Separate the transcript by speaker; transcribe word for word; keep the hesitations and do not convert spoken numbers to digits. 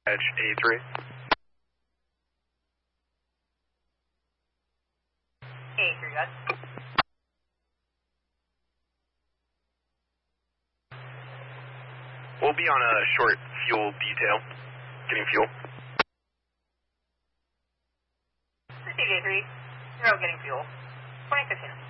Speaker 1: Edge A three.
Speaker 2: A three, guys.
Speaker 1: We'll be on a short fuel detail, getting fuel.
Speaker 2: This is C J three, zero getting fuel. twenty fifteen.